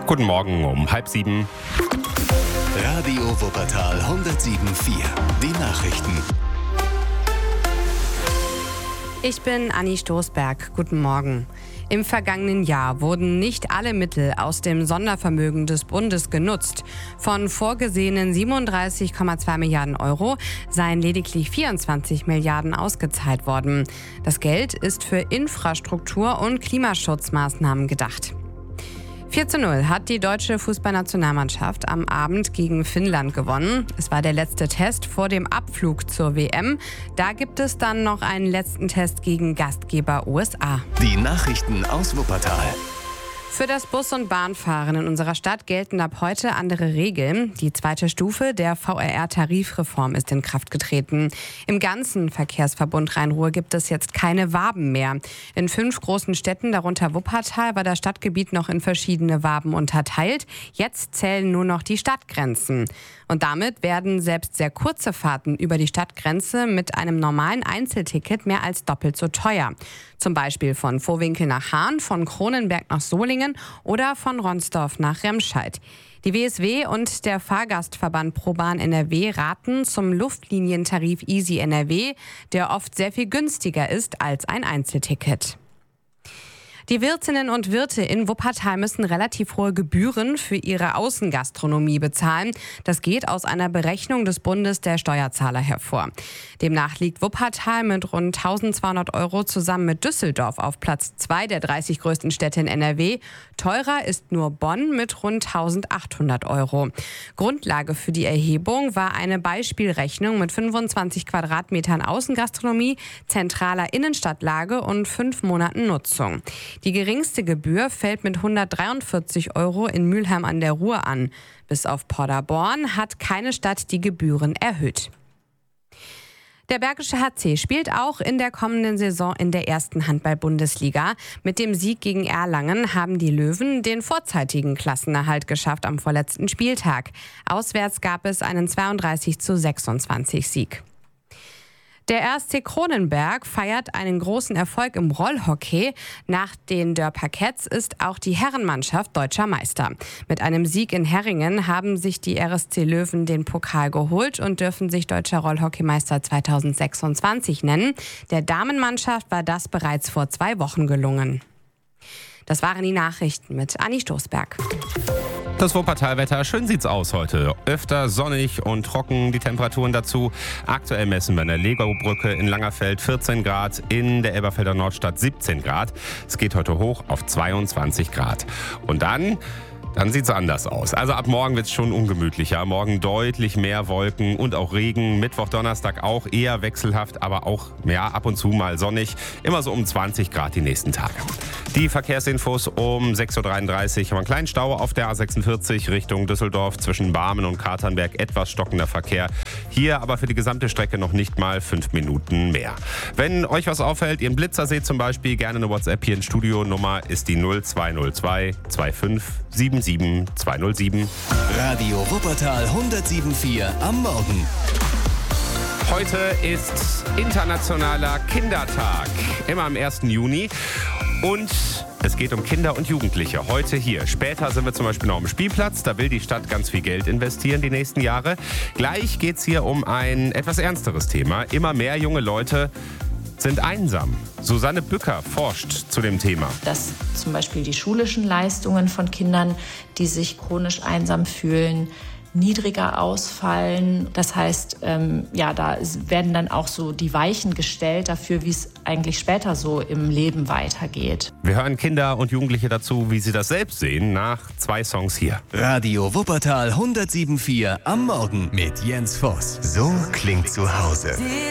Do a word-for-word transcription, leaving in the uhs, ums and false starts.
Guten Morgen um halb sieben. Radio Wuppertal hundertsieben Komma vier. Die Nachrichten. Ich bin Anni Stoßberg. Guten Morgen. Im vergangenen Jahr wurden nicht alle Mittel aus dem Sondervermögen des Bundes genutzt. Von vorgesehenen siebenunddreißig Komma zwei Milliarden Euro seien lediglich vierundzwanzig Milliarden ausgezahlt worden. Das Geld ist für Infrastruktur- und Klimaschutzmaßnahmen gedacht. vier zu null hat die deutsche Fußballnationalmannschaft am Abend gegen Finnland gewonnen. Es war der letzte Test vor dem Abflug zur W M. Da gibt es dann noch einen letzten Test gegen Gastgeber U S A. Die Nachrichten aus Wuppertal. Für das Bus- und Bahnfahren in unserer Stadt gelten ab heute andere Regeln. Die zweite Stufe der V R R-Tarifreform ist in Kraft getreten. Im ganzen Verkehrsverbund Rhein-Ruhr gibt es jetzt keine Waben mehr. In fünf großen Städten, darunter Wuppertal, war das Stadtgebiet noch in verschiedene Waben unterteilt. Jetzt zählen nur noch die Stadtgrenzen. Und damit werden selbst sehr kurze Fahrten über die Stadtgrenze mit einem normalen Einzelticket mehr als doppelt so teuer. Zum Beispiel von Vohwinkel nach Hahn, von Kronenberg nach Solingen oder von Ronsdorf nach Remscheid. Die W S W und der Fahrgastverband ProBahn N R W raten zum Luftlinientarif Easy N R W, der oft sehr viel günstiger ist als ein Einzelticket. Die Wirtinnen und Wirte in Wuppertal müssen relativ hohe Gebühren für ihre Außengastronomie bezahlen. Das geht aus einer Berechnung des Bundes der Steuerzahler hervor. Demnach liegt Wuppertal mit rund eintausendzweihundert Euro zusammen mit Düsseldorf auf Platz zwei der dreißig größten Städte in N R W. Teurer ist nur Bonn mit rund eintausendachthundert Euro. Grundlage für die Erhebung war eine Beispielrechnung mit fünfundzwanzig Quadratmetern Außengastronomie, zentraler Innenstadtlage und fünf Monaten Nutzung. Die geringste Gebühr fällt mit hundertdreiundvierzig Euro in Mülheim an der Ruhr an. Bis auf Paderborn hat keine Stadt die Gebühren erhöht. Der Bergische H C spielt auch in der kommenden Saison in der ersten Handball-Bundesliga. Mit dem Sieg gegen Erlangen haben die Löwen den vorzeitigen Klassenerhalt geschafft am vorletzten Spieltag. Auswärts gab es einen zweiunddreißig zu sechsundzwanzig Sieg. Der R S C Kronenberg feiert einen großen Erfolg im Rollhockey. Nach den Dörper Cats ist auch die Herrenmannschaft deutscher Meister. Mit einem Sieg in Herringen haben sich die R S C Löwen den Pokal geholt und dürfen sich deutscher Rollhockeymeister zweitausendsechsundzwanzig nennen. Der Damenmannschaft war das bereits vor zwei Wochen gelungen. Das waren die Nachrichten mit Anni Stoßberg. Das Wuppertalwetter, schön sieht's aus heute. Öfter sonnig und trocken, die Temperaturen dazu. Aktuell messen wir in der Legobrücke in Langerfeld vierzehn Grad, in der Elberfelder Nordstadt siebzehn Grad. Es geht heute hoch auf zweiundzwanzig Grad. Und dann... Dann sieht es anders aus. Also ab morgen wird es schon ungemütlicher. Morgen deutlich mehr Wolken und auch Regen. Mittwoch, Donnerstag auch eher wechselhaft, aber auch ja, ab und zu mal sonnig. Immer so um zwanzig Grad die nächsten Tage. Die Verkehrsinfos um sechs Uhr dreiunddreißig. Haben einen kleinen Stau auf der A sechsundvierzig Richtung Düsseldorf zwischen Barmen und Katernberg. Etwas stockender Verkehr. Hier aber für die gesamte Strecke noch nicht mal fünf Minuten mehr. Wenn euch was auffällt, ihr einen Blitzer seht zum Beispiel, gerne eine WhatsApp hier in Studio. Nummer ist die null zwei null zwei zwei fünf sieben sieben zwei null sieben. Radio Wuppertal hundertsieben Komma vier am Morgen. Heute ist Internationaler Kindertag, immer am ersten Juni. Und es geht um Kinder und Jugendliche. Heute hier. Später sind wir zum Beispiel noch am Spielplatz. Da will die Stadt ganz viel Geld investieren die nächsten Jahre. Gleich geht es hier um ein etwas ernsteres Thema. Immer mehr junge Leute sind einsam. Susanne Bücker forscht zu dem Thema. Dass zum Beispiel die schulischen Leistungen von Kindern, die sich chronisch einsam fühlen, niedriger ausfallen. Das heißt, ähm, ja, da werden dann auch so die Weichen gestellt dafür, wie es eigentlich später so im Leben weitergeht. Wir hören Kinder und Jugendliche dazu, wie sie das selbst sehen, nach zwei Songs hier. Radio Wuppertal hundertsieben Komma vier am Morgen mit Jens Voss. So klingt zu Hause.